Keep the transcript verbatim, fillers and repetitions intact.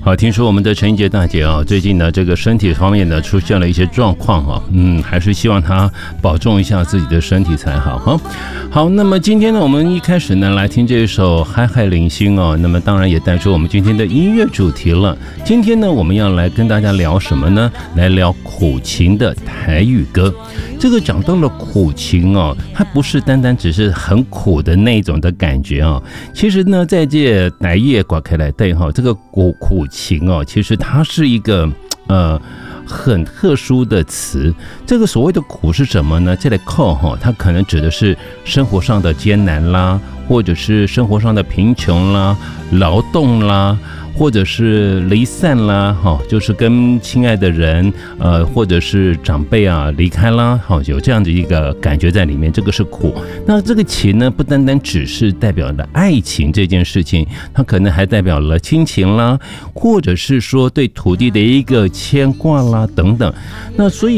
好，听说我们的陈英杰大姐啊，最近呢这个身体方面呢出现了一些状况啊，嗯，还是希望她保重一下自己的身体才好哈。好，那么今天呢，我们一开始呢来听这一首《嗨嗨零星》哦，那么当然也带出我们今天的音乐主题了。今天呢，我们要来跟大家聊什么呢？来聊苦情的台语歌。这个讲到了苦情哦，它不是单单只是很苦的那种的感觉哦。其实呢，在这台语挂开来对哈，这个苦苦情哦，其实它是一个呃很特殊的词。这个所谓的苦是什么呢？这类苦哈，它可能指的是生活上的艰难啦，或者是生活上的贫穷啦、劳动啦。或者是离散啦，哈，就是跟亲爱的人，呃，或者是长辈啊离开啦，哈，有这样的一个感觉在里面，这个是苦。那这个情呢，不单单只是代表了爱情这件事情，它可能还代表了亲情啦，或者是说对土地的一个牵挂啦等等。那所以